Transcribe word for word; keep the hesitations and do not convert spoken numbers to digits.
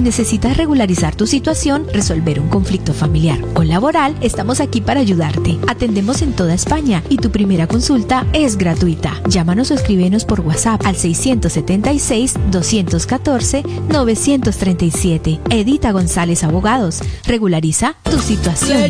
necesitas regularizar tu situación, resolver un conflicto familiar o laboral, estamos aquí para ayudarte. Atendemos en toda España y tu primera consulta es gratuita. Llámanos o escríbenos por WhatsApp al seiscientos setenta y seis, doscientos catorce, novecientos treinta y siete. Edita González Abogados. Regulariza tu situación.